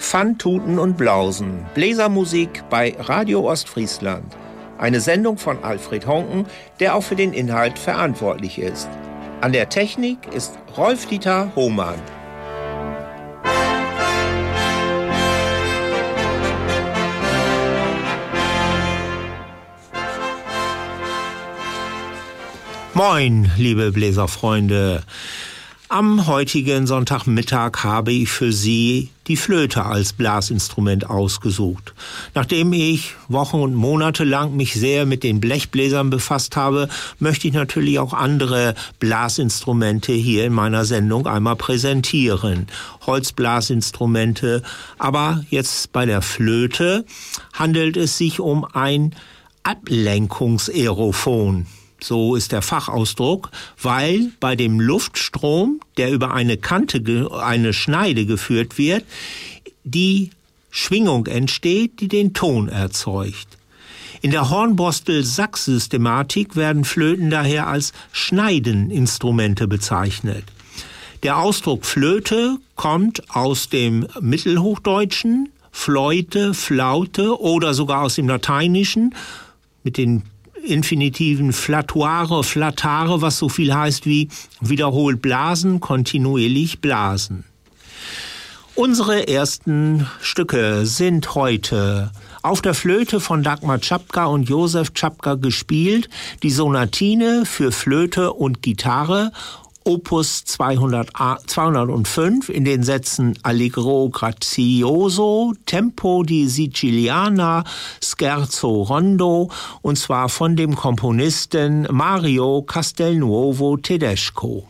Pfannentouten und Blausen, Bläsermusik bei Radio Ostfriesland. Eine Sendung von Alfred Honken, der auch für den Inhalt verantwortlich ist. An der Technik ist Rolf-Dieter Hohmann. Moin, liebe Bläserfreunde. Am heutigen Sonntagmittag habe ich für Sie die Flöte als Blasinstrument ausgesucht. Nachdem ich Wochen und Monate lang mich sehr mit den Blechbläsern befasst habe, möchte ich natürlich auch andere Blasinstrumente hier in meiner Sendung einmal präsentieren. Holzblasinstrumente, aber jetzt bei der Flöte handelt es sich um ein Ablenkungsaerophon. So ist der Fachausdruck, weil bei dem Luftstrom, der über eine Schneide geführt wird, die Schwingung entsteht, die den Ton erzeugt. In der Hornbostel-Sachs-Systematik werden Flöten daher als Schneideninstrumente bezeichnet. Der Ausdruck Flöte kommt aus dem Mittelhochdeutschen, Fleute, Flaute oder sogar aus dem Lateinischen mit den Infinitiven flatuare, flattare, was so viel heißt wie wiederholt blasen, kontinuierlich blasen. Unsere ersten Stücke sind heute auf der Flöte von Dagmar Czapka und Josef Czapka gespielt, die Sonatine für Flöte und Gitarre, Opus 205 in den Sätzen Allegro grazioso, Tempo di Siciliana, Scherzo rondo, und zwar von dem Komponisten Mario Castelnuovo Tedesco.